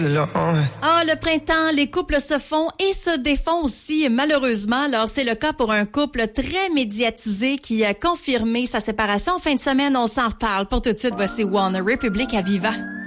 Ah, le printemps, les couples se font et se défont aussi, malheureusement. Alors, c'est le cas pour un couple très médiatisé qui a confirmé sa séparation en fin de semaine. On s'en reparle. Pour tout de suite, voici One Republic à Viva.